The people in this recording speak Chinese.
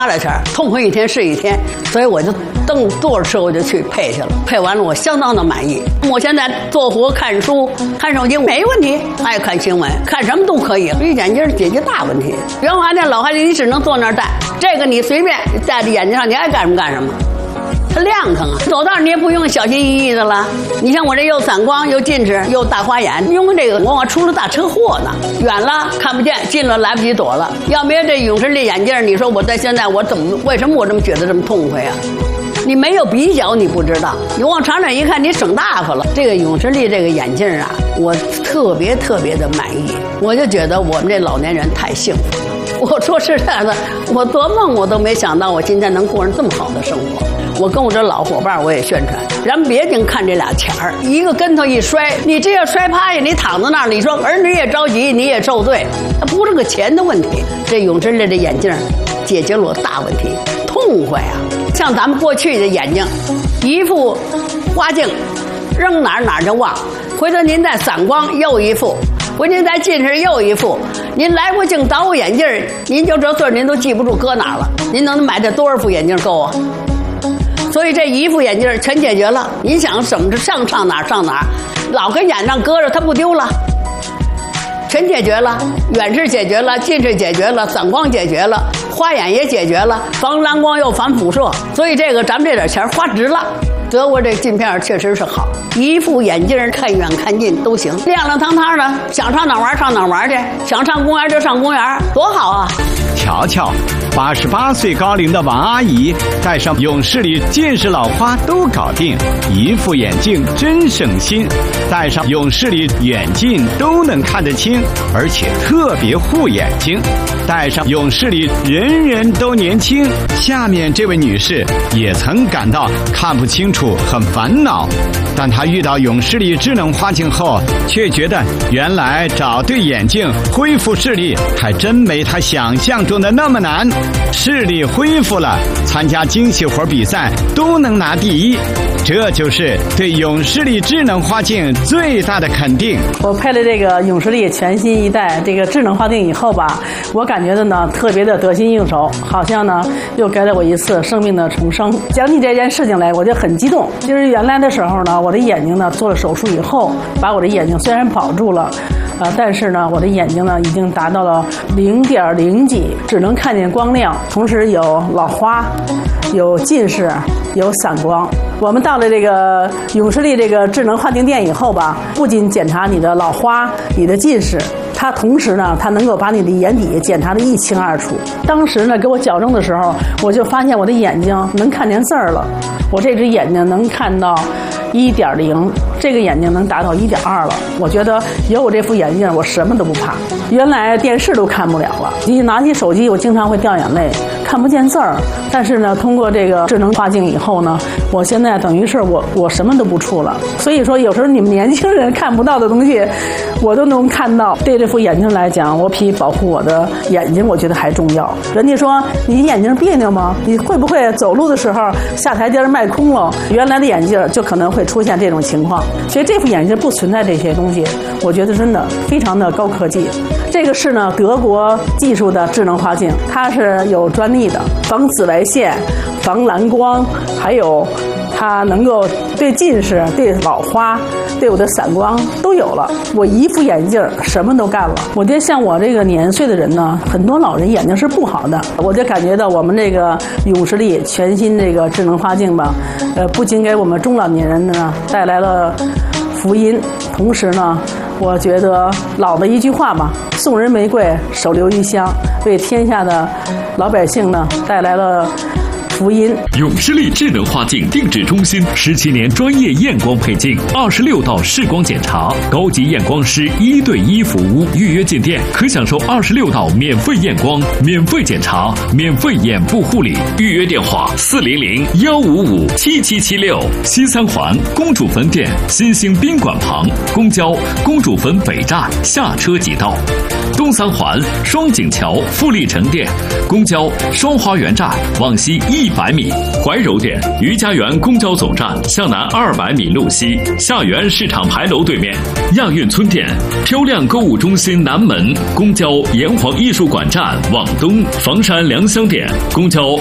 了钱，痛快一天是一天，所以我就蹬多少车我就去配去了，配完了我相当的满意。我现在做活、看书、看手机没问题，爱看新闻，看什么都可以。所以眼镜解决大问题。原来那老孩子你只能坐那儿戴，这个你随便戴在眼睛上，你爱干什么干什么。它亮堂啊，走道你也不用小心翼翼的了。你像我这又散光又近视又大花眼，用这个我出了大车祸呢，远了看不见，近了来不及躲了。要没有这永视力眼镜，你说我在现在我为什么我这么觉得这么痛快啊？你没有比较你不知道，你往长远一看你省大发了。这个永视力这个眼镜啊，我特别的满意，我就觉得我们这老年人太幸福了。我说实在的，我做梦我都没想到我今天能过上这么好的生活。我跟我这老伙伴我也宣传，咱别净看这俩钱儿，一个跟头一摔，你这要摔趴下，你躺在那儿，你说儿女也着急，你也受罪，它不是个钱的问题。这永视力这眼镜解决了我大问题，痛快啊！像咱们过去的眼睛，一副花镜，扔哪儿就忘，回头您再散光又一副。回您再近视又一副，您来回镜倒眼镜，您就这岁您都记不住搁哪儿了。您能买这多少副眼镜够啊？所以这一副眼镜全解决了。您想怎么着上哪儿，老跟眼上搁着它不丢了，全解决了。远视解决了，近视解决了，散光解决了，花眼也解决了，防蓝光又防辐射。所以这个咱们这点钱花值了。德国这镜片确实是好，一副眼镜看远看近都行，亮亮堂堂的，想上哪玩上哪玩去，想上公园就上公园，多好啊！ 瞧瞧，88岁高龄的王阿姨戴上永视力，近视老花都搞定，一副眼镜真省心。戴上永视力远近都能看得清，而且特别护眼睛。戴上永视力，人人都年轻。下面这位女士也曾感到看不清楚，很烦恼，但她遇到永视力智能花镜后，却觉得原来找对眼镜恢复视力还真没她想象中的那么难。视力恢复了，参加精细活比赛都能拿第一，这就是对永视力智能花镜最大的肯定。 我配了这个永视力全新一代这个智能花镜以后吧，我感觉的呢特别的得心应手，好像呢又给了我一次生命的重生。讲起这件事情来，我就很激动。就是原来的时候呢，我的眼睛呢做了手术以后，把我的眼睛虽然保住了，但是呢，我的眼睛呢已经达到了0.0几，只能看见光亮，同时有老花，有近视，有散光。我们到了这个永视力这个智能花镜店以后吧，不仅检查你的老花、你的近视，它同时呢，它能够把你的眼底检查得一清二楚。当时呢，给我矫正的时候，我就发现我的眼睛能看见字儿了，我这只眼睛能看到1.0，这个眼睛能达到1.2了。我觉得有我这副眼镜，我什么都不怕。原来电视都看不了了，一拿起手机，我经常会掉眼泪，看不见字儿。但是呢，通过这个智能花镜以后呢，我现在等于是我什么都不触了。所以说，有时候你们年轻人看不到的东西，我都能看到。对这副眼镜来讲，我比保护我的眼睛，我觉得还重要。人家说你眼睛别扭吗？你会不会走路的时候下台阶迈空了？原来的眼镜就可能会出现这种情况。所以这副眼镜不存在这些东西，我觉得真的非常的高科技。这个是呢德国技术的智能花镜，它是有专利的，防紫外线、防蓝光，还有它能够对近视、对老花、对我的散光都有了。我一副眼镜什么都干了。我觉得像我这个年岁的人呢，很多老人眼睛是不好的，我就感觉到我们这个永视力全新这个智能花镜吧，不仅给我们中老年人呢带来了福音，同时呢，我觉得老的一句话吧，送人玫瑰，手留余香，为天下的老百姓呢带来了福音。 永视力智能花镜定制中心17年专业验光配镜，26道视光检查，高级验光师1对1服务。预约进店可享受26道免费验光、免费检查、免费眼部护理。预约电话400-155-7776。西三环公主坟店新兴宾馆旁，公交公主坟北站下车即到。 东三环双井桥富力城店，公交双花园站往西100米，怀柔店余家园公交总站向南200米路西，下园市场牌楼对面，亚运村店漂亮购物中心南门，公交炎黄艺术馆站往东，房山良乡店公交